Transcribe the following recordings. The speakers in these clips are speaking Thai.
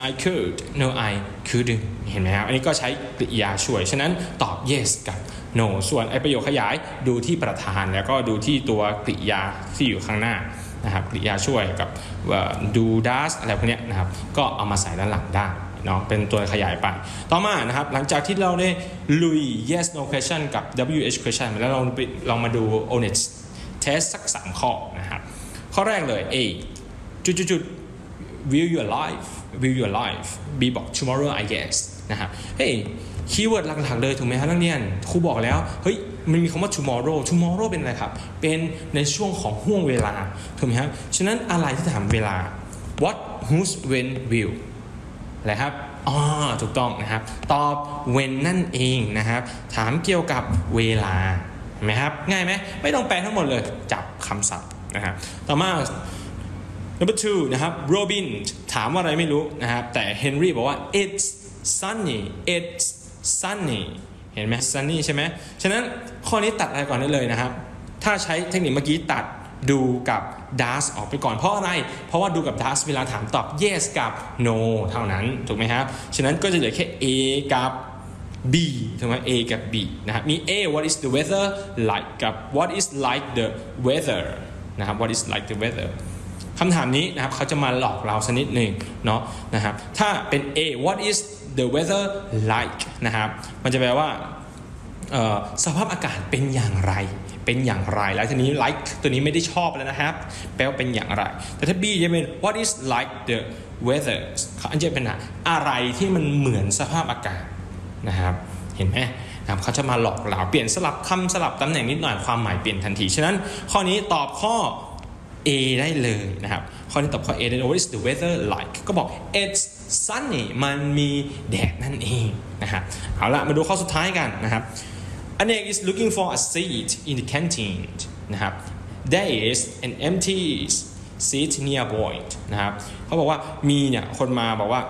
I could no I couldn't เห็นไหมครับอันนี้ก็ใช้กริยาช่วยฉะนั้นตอบ yes กับ no ส่วนไอประโยคขยายดูที่ประธานแล้วก็ดูที่ตัวกริยาที่อยู่ข้างหน้านะครับกริยาช่วยกับdo does อะไรพวกนี้นะครับก็เอามาใส่ด้านหลังได้เนาะเป็นตัวขยายไปต่อมานะครับหลังจากที่เราได้ลุย yes no question กับ wh question แล้วเรามาดู honest test สัก3ข้อนะครับข้อแรกเลย A จุดwill your life B บอก tomorrow I guess นะครับเฮ้ยคีย์เวิร์ดหลักๆเลยถูกไหมครับนักเรียนครูบอกแล้วเฮ้ยมันมีคำว่า tomorrow เป็นอะไรครับเป็นในช่วงของห่วงเวลาถูกไหมครับฉะนั้นอะไรที่ถามเวลา what whose when will อะไรครับถูกต้องนะครับตอบ when นั่นเองนะครับถามเกี่ยวกับเวลาเห็นไหมครับง่ายไหมไม่ต้องแปลทั้งหมดเลยจับคำศัพท์นะครับต่อมาNumber 2 นะครับโรบินถามว่าอะไรไม่รู้นะครับแต่เฮนรี่บอกว่า it's sunny เห็นไหม sunny ใช่ไหมฉะนั้นข้อนี้ตัดอะไรก่อนได้เลยนะครับถ้าใช้เทคนิคเมื่อกี้ตัดดูกับ does ออกไปก่อนเพราะอะไรเพราะว่าดูกับ does เวลาถามตอบ yes กับ no เท่านั้นถูกไหมครับฉะนั้นก็จะเหลือแค่ A กับ B ถูกไหม A กับ B นะครับมี A what is the weather like กับ what is like the weather นะครับ what is like the weatherคำถามนี้นะครับเขาจะมาหลอกเราสักนิดหนึ่งเนาะนะครับถ้าเป็น A what is the weather like นะครับมันจะแปลว่าสภาพอากาศเป็นอย่างไรแล้วทีนี้ like ตัวนี้ไม่ได้ชอบแล้วนะครับแปลว่าเป็นอย่างไรแต่ถ้า B จะเป็น what is like the weather อันจะเป็นอะไรที่มันเหมือนสภาพอากาศนะครับเห็นไหมนะครับเขาจะมาหลอกเราเปลี่ยนสลับคำสลับตำแหน่งนิดหน่อยความหมายเปลี่ยนทันทีฉะนั้นข้อนี้ตอบข้อA ได้เลยนะครับข้อนี้ตอบข้อ A ได้ What is the weather like ก็บอก it's sunny มันมีแดดนั่นเองนะครับเอาละมาดูข้อสุดท้ายกันนะครับ Anek is looking for a seat in the canteen นะครับ There is an empty seat nearby นะครับเขาบอกว่ามีเนี่ยคนมาบอกว่า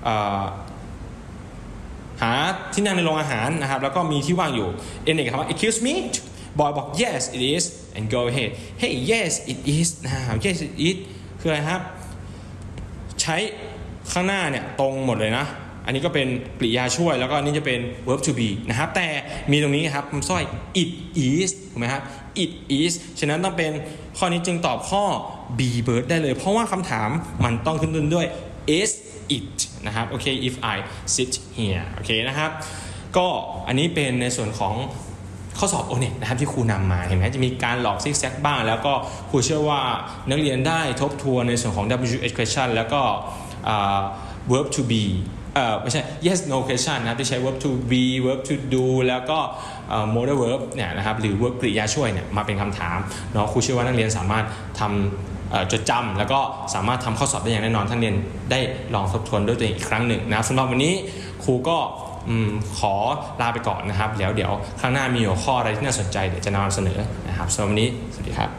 หาที่นั่งในโรงอาหารนะครับแล้วก็มีที่ว่างอยู่ Anek ถามว่า excuse meบอยบอก yes it is and go ahead hey yes it is now yes it is คืออะไรครับใช้ข้างหน้าเนี่ยตรงหมดเลยนะอันนี้ก็เป็นกริยาช่วยแล้วก็อันนี้จะเป็น verb to be นะครับแต่มีตรงนี้ครับคำสร้อย it is ถูกไหมครับ it is ฉะนั้นต้องเป็นข้อนี้จึงตอบข้อ B bird ได้เลยเพราะว่าคำถามมันต้องขึ้นต้นด้วย is it นะครับโอเค if I sit here โอเคนะครับก็อันนี้เป็นในส่วนของข้อสอบ O-NET นะครับที่ครูนำมาเห็นไหมจะมีการหลอกซิกแซกบ้างแล้วก็ครูเชื่อว่านักเรียนได้ทบทวนในส่วนของ WH question แล้วก็verb to be ไม่ใช่ yes no question นะครับที่ใช้ verb to be verb to do แล้วก็modal verb เนี่ยนะครับหรือ verb กริยาช่วยเนี่ยมาเป็นคำถามเนาะครูเชื่อว่านักเรียนสามารถทำจดจำแล้วก็สามารถทำข้อสอบได้อย่างแน่นอนท่านเรียนได้ลองทบทวนด้วยตัวเองอีกครั้งหนึ่งนะสำหรับวันนี้ครูก็ขอลาไปก่อนนะครับแล้วเดี๋ยวครั้งหน้ามีหัวข้ออะไรที่น่าสนใจเดี๋ยวจะนำเสนอนะครับสำหรับวันนี้สวัสดีครับ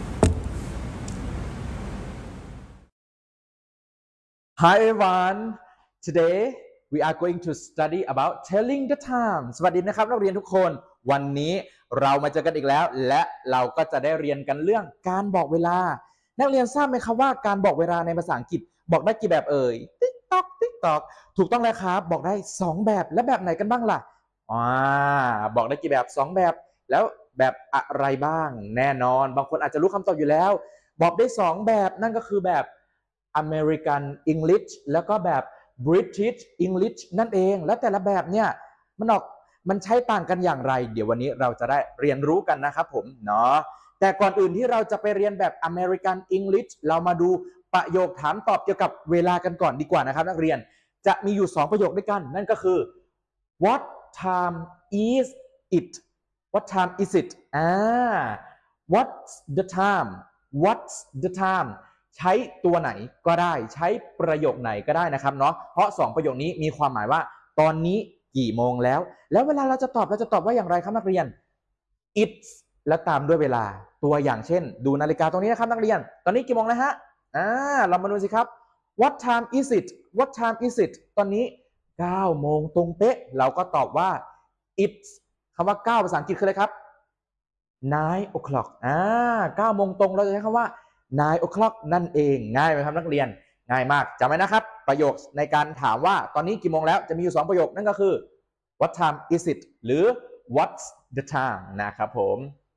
Hi everyone today we are going to study about telling the time สวัสดีนะครับนักเรียนทุกคนวันนี้เรามาเจอกันอีกแล้วและเราก็จะได้เรียนกันเรื่องการบอกเวลานักเรียนทราบไหมครับว่าการบอกเวลาในภาษาอังกฤษบอกได้กี่แบบเอ่ยTikTok ถูกต้องแล้วครับบอกได้2แบบและแบบไหนกันบ้างล่ะบอกได้กี่แบบ2แบบแล้วแบบอะไรบ้างแน่นอนบางคนอาจจะรู้คำตอบอยู่แล้วบอกได้2แบบนั่นก็คือแบบ American English แล้วก็แบบ British English นั่นเองแล้วแต่ละแบบเนี่ยมันใช้ต่างกันอย่างไรเดี๋ยววันนี้เราจะได้เรียนรู้กันนะครับผมเนาะแต่ก่อนอื่นที่เราจะไปเรียนแบบ American English เรามาดูประโยคถามตอบเกี่ยวกับเวลากันก่อนดีกว่านะครับนักเรียนจะมีอยู่2ประโยคด้วยกันนั่นก็คือ what time is it what time is it what's the time ใช้ตัวไหนก็ได้ใช้ประโยคไหนก็ได้นะครับเนาะเพราะ2ประโยคนี้มีความหมายว่าตอนนี้กี่โมงแล้วเวลาเราจะตอบว่าอย่างไรครับนักเรียน it's แล้วตามด้วยเวลาตัวอย่างเช่นดูนาฬิกาตรงนี้นะครับนักเรียนตอนนี้กี่โมงแล้วฮะเรามาดูสิครับ what time is it ตอนนี้9โมงตรงเป๊ะเราก็ตอบว่า it's คำว่า9ภาษาอังกฤษคืออะไรครับ 9 o'clock 9โมงตรงเราจะใช้คำว่า9 o'clock นั่นเองง่ายไหมครับนักเรียนง่ายมากจำไว้นะครับประโยคในการถามว่าตอนนี้กี่โมงแล้วจะมีอยู่2ประโยคนั่นก็คือ what time is it หรือ what's the time นะครับผม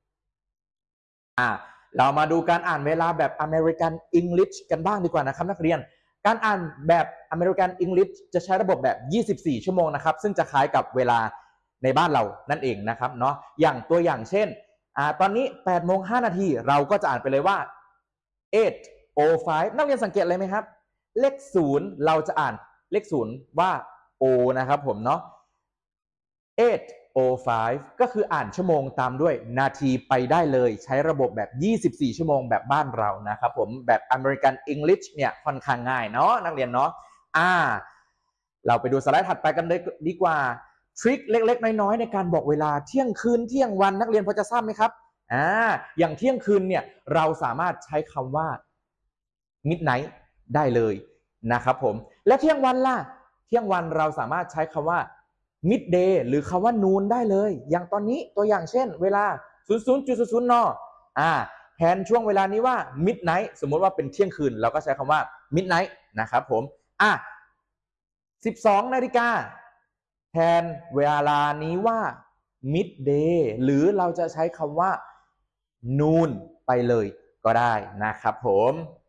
เรามาดูการอ่านเวลาแบบ American English กันบ้างดีกว่านะครับนักเรียนการอ่านแบบ American English จะใช้ระบบแบบ24ชั่วโมงนะครับซึ่งจะคล้ายกับเวลาในบ้านเรานั่นเองนะครับเนาะอย่างตัวอย่างเช่นตอนนี้8 โมง 5 นาทีเราก็จะอ่านไปเลยว่า 8:05 นักเรียนสังเกตอะไรไหมครับเลข0เราจะอ่านเลข0ว่า O นะครับผมเนาะ8:05 ก็คืออ่านชั่วโมงตามด้วยนาทีไปได้เลยใช้ระบบแบบ24ชั่วโมงแบบบ้านเรานะครับผมแบบ American English เนี่ยค่อนข้างง่ายเนาะนักเรียนเนาะเราไปดูสไลด์ถัดไปกันเลยดีกว่าทริคเล็กๆน้อยๆในการบอกเวลาเที่ยงคืนเที่ยงวันนักเรียนพอจะทราบไหมครับอย่างเที่ยงคืนเนี่ยเราสามารถใช้คำว่า midnight ได้เลยนะครับผมและเที่ยงวันล่ะเที่ยงวันเราสามารถใช้คำว่า midday หรือคำว่า noon ได้เลยอย่างตอนนี้ตัวอย่างเช่นเวลา 00.00 น.แทนช่วงเวลานี้ว่า midnight สมมติว่าเป็นเที่ยงคืนเราก็ใช้คำว่า midnight นะครับผม12 นาฬิกาแทนเวลานี้ว่า midday หรือเราจะใช้คำว่า noon ไปเลยก็ได้นะครับผม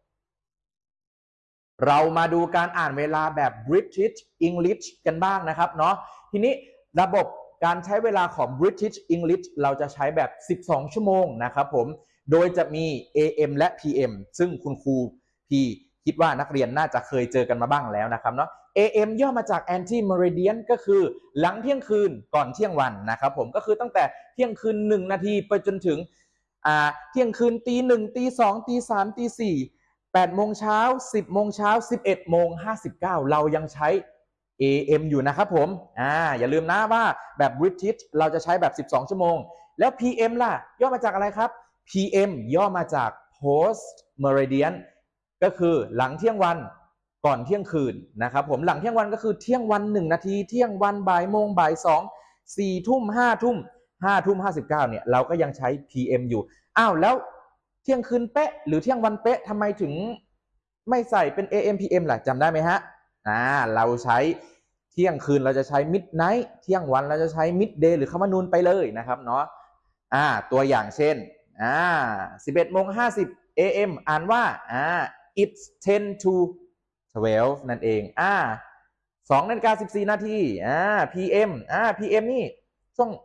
เรามาดูการอ่านเวลาแบบ British English กันบ้างนะครับเนาะทีนี้ระบบการใช้เวลาของ British English เราจะใช้แบบ12ชั่วโมงนะครับผมโดยจะมี AM และ PM ซึ่งคุณครูพี่คิดว่านักเรียนน่าจะเคยเจอกันมาบ้างแล้วนะครับเนาะ AM ย่อมาจาก Anti Meridian ก็คือหลังเที่ยงคืนก่อนเที่ยงวันนะครับผมก็คือตั้งแต่เที่ยงคืน1 นาทีไปจนถึงเที่ยงคืนตี 1 ตี 2 ตี 3 ตี 4 8 โมงเช้า 10 โมงเช้า 11 โมง 59เรายังใช้ AM อยู่นะครับผมอย่าลืมนะว่าแบบ British เราจะใช้แบบ12ชั่วโมงแล้ว PM ล่ะย่อมาจากอะไรครับ PM ย่อมาจาก Post Meridian ก็คือหลังเที่ยงวันก่อนเที่ยงคืนนะครับผมหลังเที่ยงวันก็คือเที่ยงวัน1 นาทีเที่ยงวันบ่ายโมงบ่าย2 4 ทุ่ม 5 ทุ่ม 5 ทุ่ม 59เนี่ยเราก็ยังใช้ PM อยู่แล้วเที่ยงคืนเป๊ะหรือเที่ยงวันเป๊ะทำไมถึงไม่ใส่เป็น AM PM ล่ะจำได้ไหมฮะเราใช้เที่ยงคืนเราจะใช้ midnight เที่ยงวันเราจะใช้ midday หรือคำว่านูนไปเลยนะครับเนาะตัวอย่างเช่น11 โมง 50 AM อ่านว่าit's 10 to 12นั่นเอง2 นาฬิกา 14 นาทีPM PM นี่ช่วง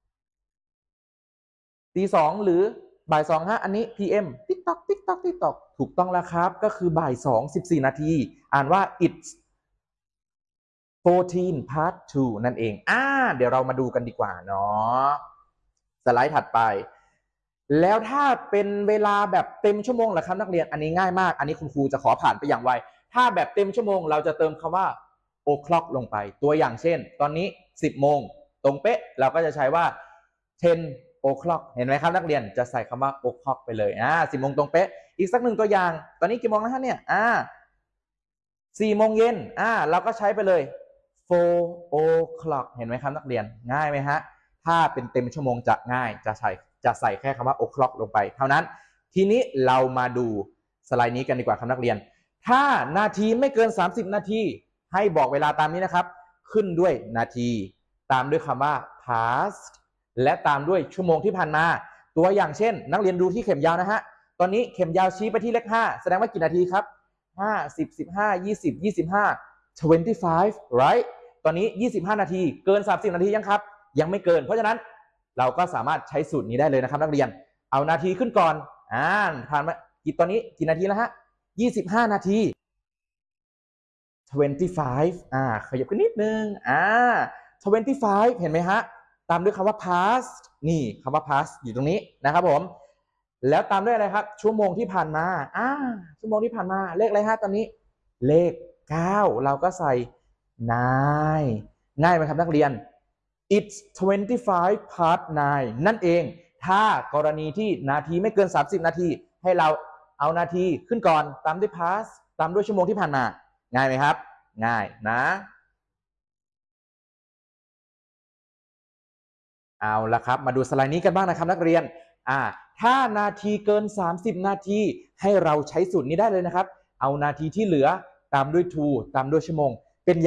ตี 2หรือบ่าย 2ฮะอันนี้ PM ติ๊กตอกติ๊กตอกติ๊กตอกถูกต้องแล้วครับก็คือบ่าย 2 14 นาทีอ่านว่า it's 14 past 2นั่นเองเดี๋ยวเรามาดูกันดีกว่าเนาะสไลด์ถัดไปแล้วถ้าเป็นเวลาแบบเต็มชั่วโมงล่ะครับนักเรียนอันนี้ง่ายมากอันนี้คุณครูจะขอผ่านไปอย่างไวถ้าแบบเต็มชั่วโมงเราจะเติมคำว่า o'clock ลงไปตัวอย่างเช่นตอนนี้ 10 โมงตรงเป๊ะเราก็จะใช้ว่า 10 o'clock เห็นไหมครับนักเรียนจะใส่คำว่า o'clock ไปเลย10 โมงตรงเป๊ะอีกสัก1ตัวอย่างตอนนี้กี่โมงแล้วฮะเนี่ย4 โมงเย็นเราก็ใช้ไปเลย 4 o'clock เห็นไหมครับนักเรียนง่ายไหมฮะถ้าเป็นเต็มชั่วโมงจะง่ายจะใส่แค่คำว่า o'clock ลงไปเท่านั้นทีนี้เรามาดูสไลด์นี้กันดีกว่าครับนักเรียนถ้านาทีไม่เกิน30นาทีให้บอกเวลาตามนี้นะครับขึ้นด้วยนาทีตามด้วยคำว่า past และตามด้วยชั่วโมงที่ผ่านมาตัวอย่างเช่นนักเรียนดูที่เข็มยาวนะฮะตอนนี้เข็มยาวชี้ไปที่เลข5แสดงว่ากี่นาทีครับ5 10 15 20 25 25 right ตอนนี้25นาทีเกิน30นาทียังครับยังไม่เกินเพราะฉะนั้นเราก็สามารถใช้สูตรนี้ได้เลยนะครับนักเรียนเอานาทีขึ้นก่อนผ่านมาตอนนี้กี่นาทีแล้วฮะ25นาที25ขยับขึ้นนิดนึง25เห็นไหมฮะตามด้วยคำว่า past นี่คำว่า past อยู่ตรงนี้นะครับผมแล้วตามด้วยอะไรครับชั่วโมงที่ผ่านมาชั่วโมงที่ผ่านมาเลขอะไรฮะตอนนี้เลข9เราก็ใส่9ง่ายไหมครับนักเรียน it's 25 past 9นั่นเองถ้ากรณีที่นาทีไม่เกิน30นาทีให้เราเอานาทีขึ้นก่อนตามด้วย past ตามด้วยชั่วโมงที่ผ่านมาง่ายไหมครับง่ายนะเอาละครับมาดูสไลด์นี้กันบ้างนะครับนักเรียนถ้านาทีเกิน30นาทีให้เราใช้สูตรนี้ได้เลยนะครับเอานาทีที่เหลือตามด้วย to ตามด้วยชั่วโมง